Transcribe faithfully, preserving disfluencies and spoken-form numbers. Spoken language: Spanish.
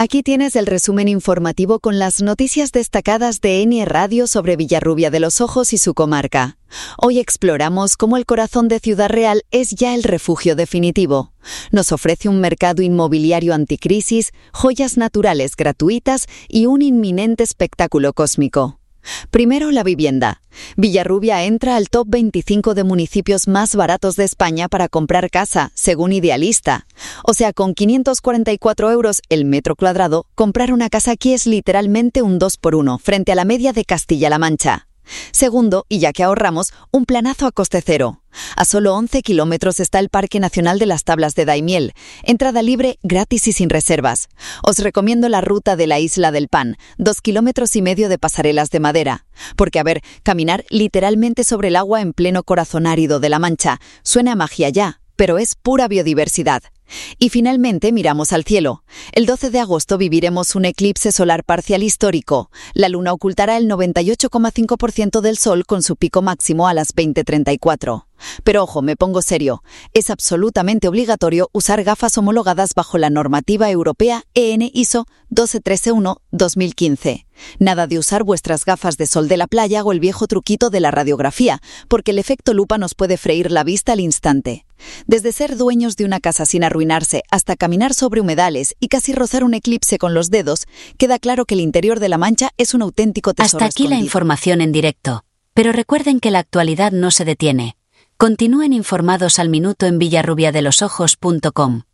Aquí tienes el resumen informativo con las noticias destacadas de N Radio sobre Villarrubia de los Ojos y su comarca. Hoy exploramos cómo el corazón de Ciudad Real es ya el refugio definitivo. Nos ofrece un mercado inmobiliario anticrisis, joyas naturales gratuitas y un inminente espectáculo cósmico. Primero, la vivienda. Villarrubia entra al top veinticinco de municipios más baratos de España para comprar casa, según Idealista. O sea, con quinientos cuarenta y cuatro euros el metro cuadrado, comprar una casa aquí es literalmente un dos por uno, frente a la media de Castilla-La Mancha. Segundo, y ya que ahorramos, un planazo a coste cero. A solo once kilómetros está el Parque Nacional de las Tablas de Daimiel. Entrada libre, gratis y sin reservas. Os recomiendo la ruta de la Isla del Pan, dos kilómetros y medio de pasarelas de madera. Porque, a ver, caminar literalmente sobre el agua en pleno corazón árido de La Mancha suena a magia ya, pero es pura biodiversidad. Y finalmente miramos al cielo. El doce de agosto viviremos un eclipse solar parcial histórico. La luna ocultará el noventa y ocho coma cinco por ciento del sol con su pico máximo a las veinte treinta y cuatro. Pero ojo, me pongo serio. Es absolutamente obligatorio usar gafas homologadas bajo la normativa europea E N I S O doce trece uno dos mil quince. Nada de usar vuestras gafas de sol de la playa o el viejo truquito de la radiografía, porque el efecto lupa nos puede freír la vista al instante. Desde ser dueños de una casa sin arruinarse hasta caminar sobre humedales y casi rozar un eclipse con los dedos, queda claro que el interior de La Mancha es un auténtico tesoro escondido. Hasta aquí escondido. La información en directo. Pero recuerden que la actualidad no se detiene. Continúen informados al minuto en villarrubia de los ojos punto com.